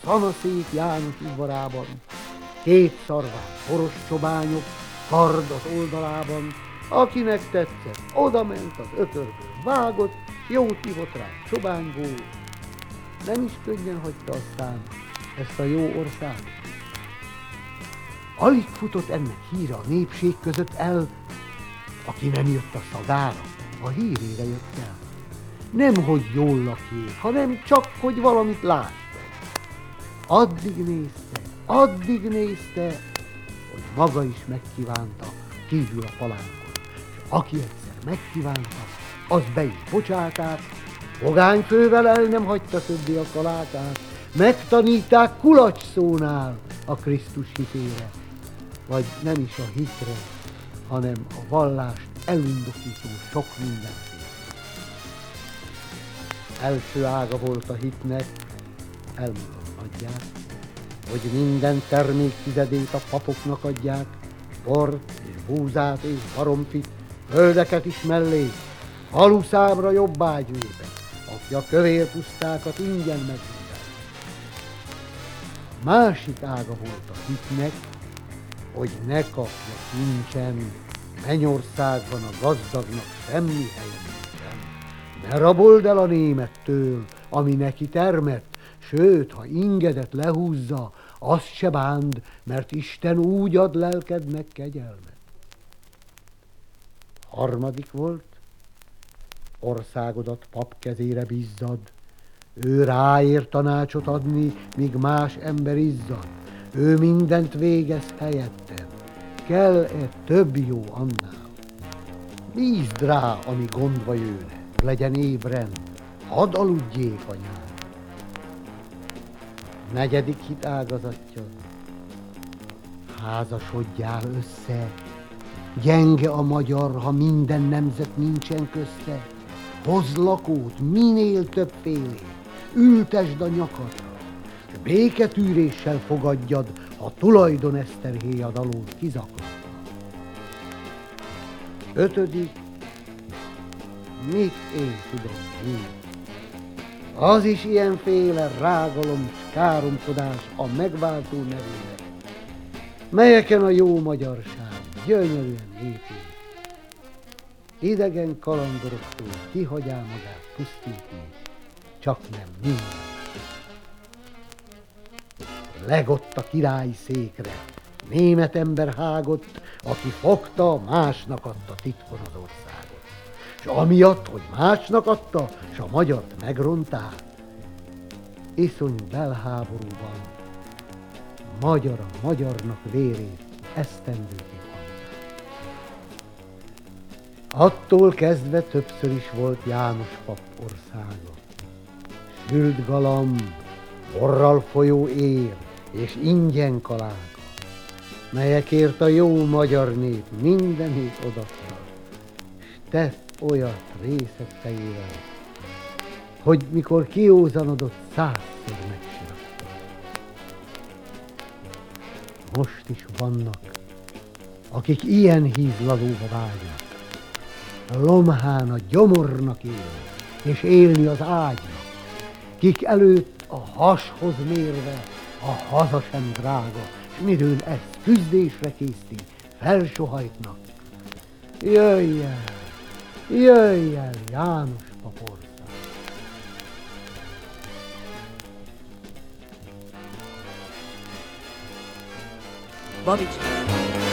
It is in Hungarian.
szanaszék János udvarában, két szarván boros csobányok, kard az oldalában, akinek tetszett, odament az ökörből vágott, jót ivott rá csobányból. Nem is könnyen hagyta aztán ezt a jó országot. Alig futott ennek híre a népség között el, aki nem jött a szagára, a hírére jött el. Nem, hogy jól lakjék, hanem csak, hogy valamit lásson. Addig nézte, hogy maga is megkívánta kívül a palánkon. És aki egyszer megkívánta, az be is bocsáták, fogányfővel el nem hagyta többé a kalátát, megtaníták kulacs szónál a Krisztus hitére, vagy nem is a hitre, hanem a vallást elundokító sok mindenféle. Első ága volt a hitnek, elmutatják, hogy minden termék tizedét a papoknak adják, bort és búzát és baromfit, földeket is mellé, aluszámra jobb ágyvépet, aki a kövér pusztákat ingyen megművel. Másik ága volt a hitnek, hogy ne kapja kincsen, mennyországban a gazdagnak semmi helye nincsen. Ne rabold el a némettől, ami neki termett, sőt, ha ingedet lehúzza, azt se bánd, mert Isten úgy ad lelkednek kegyelmet. Harmadik volt, országodat pap kezére bízzad, ő ráér tanácsot adni, míg más ember izzad. Ő mindent végez helyetted, kell-e több jó annál? Bízd rá, ami gondba jőne, legyen ébren, hadd aludjék anyám. Negyedik hit ágazatja, házasodjál össze, gyenge a magyar, ha minden nemzet nincsen közte. Hozz lakót, minél többfélét, ültesd a nyakadra, s béketűréssel fogadjad, ha tulajdon eszterhéjad alól kizaklatna. Ötödik, mit én tudom mi? Az is ilyenféle rágalom s káromkodás a megváltó nevének, melyeken a jó magyarság gyönyörűen épít. Idegen kalandoroktól kihagyá magát pusztítni, csak nem minden. Legott a királyi székre, német ember hágott, aki fogta, másnak adta titkon az országot. S amiatt, hogy másnak adta, s a magyart megrontál, iszonyú belháborúban magyar a magyarnak vérét esztendőkig adta. Attól kezdve többször is volt János pap országa. Sült galamb, borral folyó ér és ingyen kalága, melyekért a jó magyar nép mindenét odatta, s tett olyat részetteivel, hogy mikor kiózanodott, 100-szor megsiratta. Most is vannak, akik ilyen hízlalóba vágynak, lomhán a gyomornak élni, és élni az ágynak, kik előtt a hashoz mérve a haza sem drága, s midőn ezt küzdésre készti, felsohajtnak. Jöjj el, János pap ország! Babics.